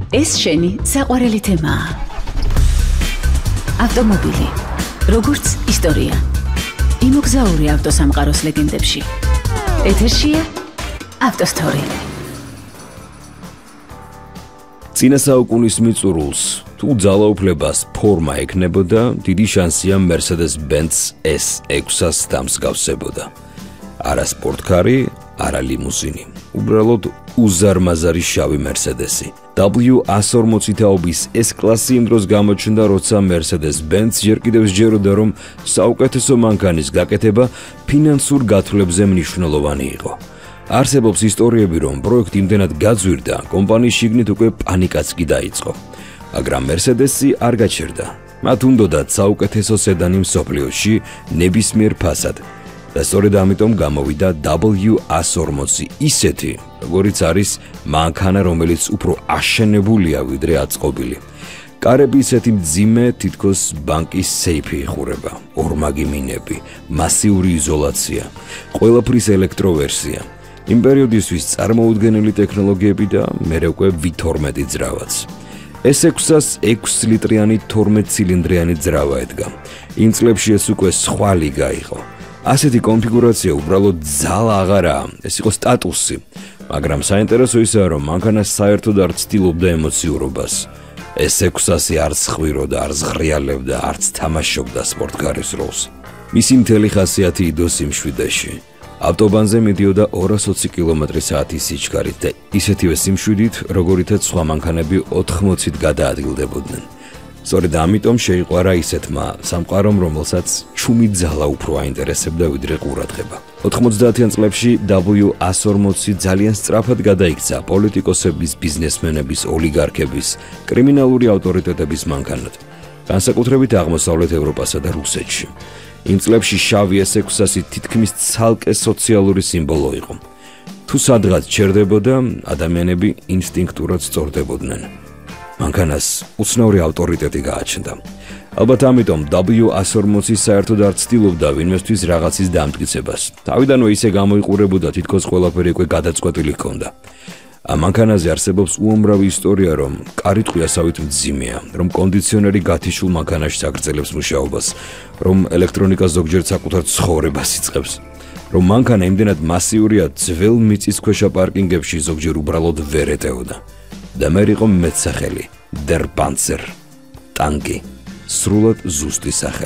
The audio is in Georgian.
ეს შენი საყვარელი თემაა. ავტომობილი, როგორც ისტორია. იმოგზაური ავტოსამყაროს ლეგენდებში. ეთერშია ავტოსტორი. წინა საუკუნის მიწურულს თუ ძალაუფლებას ფორმა ექნებოდა, დიდი შანსია Mercedes-Benz S6-ას დამსგავსებოდა. არა სპორტკარი, არა ლიმუზინი. უბრალოდ უზარმაზარი შავი Mercedes-ი. W140 თაობის S კლასი იმ დროს გამოჩნდა, როცა Mercedes-Benz ჯერ კიდევ სჯეროდა, რომ საუკეთესო მანქანის გაკეთება ფინანსურ გათვლებზე მნიშვნელოვანი იყო. არსებობს ისტორიები, რომ პროექტი იმდენად გაძვირდა, კომპანიის შიგნით უკვე პანიკაც კი დაიწყო. მაგრამ Mercedes-ი არ გაჩერდა. მათ უნდოდათ საუკეთესო სედანი მსოფლიოში ნებისმიერ ფასად. და სწორედ ამიტომ გამოვიდა W140 ისეთი, როგორიც არის მანქანა, რომელიც უფრო აშენებულია ვიდრე აწყობილი. კარები ისეთი მძიმე, თითქოს ბანკის სეიფი იხურება, ორმაგი მინები, მასიური იზოლაცია, ყველაფრის ელექტროვერსია. იმ პერიოდისთვის წარმოუდგენელი ტექნოლოგიები და მერე უკვე V12 ძრავაც. S6-ას 6 ლიტრიანი 12 ცილინდრიანი ძრავა ედგა. იმ წლებში ეს უკვე სხვა ლიგა იყო. ასეთი კონფიგურაცია უბრალოდ ძალა აღარაა, ეს იყო სტატუსი, მაგრამ საინტერესო ისაა, რომ მანქანა საერთოდ არ ცდილობდა ემოციურობას. S6-ას არც ხვიროდა, არც ღრიალებდა, არც თამაშობდა სპორტკარის როლს. მისი მთელი ხასიათი იდო სიმშვიდეში. ავტობანზე მიდიოდა 220 კმ/სთ სიჩქარით და ისეთივე სიმშვიდით, როგორითაც სხვა მანქანები 80-ით გადაადგილდებოდნენ. სწორედ ამიტომ შეიყვარა ისეთმა სამყარომ, რომელსაც ჩუმი ძალა უფრო აინტერესებდა ვიდრე ყურადღება. 90-იან წლებში W140 ძალიან სწრაფად გადაიქცა პოლიტიკოსების, ბიზნესმენების, ოლიგარქების, კრიმინალური ავტორიტეტების მანქანად, განსაკუთრებით აღმოსავლეთ ევროპასა და რუსეთში. იმ წლებში შავი S6-ი თითქმის ცალკე სოციალური სიმბოლო იყო. თუ სადღაც ჩერდებოდა, ადამიანები ინსტინქტურად სწორდებოდნენ. მანქანას უცნაური ავტორიტეტი გააჩნდა. ალბათ ამიტომ W140 საერთოდ არ ცდილობდა ვინმესთვის რაღაცის დამტკიცებას. თავიდანვე ისე გამოიყურებოდა, თითქოს ყველაფერი უკვე გადაწყვეტილი ჰქონდა. ამ მანქანაზე არსებობს უამრავი ისტორია, რომ კარიტყვი ასავით მძიმეა, რომ კონდიციონერი გათიშულ მანქანაში აგრძელებს მუშაობას, რომ ელექტრონიკა ზოგჯერ საკუთარ ცხოვრებას იწყებს, რომ მანქანა იმდენად მასიურია, ძველ მიწისქვეშა პარკინგებში ზოგჯერ უბრალოდ ვერ ეტეოდა. და მე იყო მეცახელი Der Panzer, ტანკი, სრულად ზუსტი სახელი.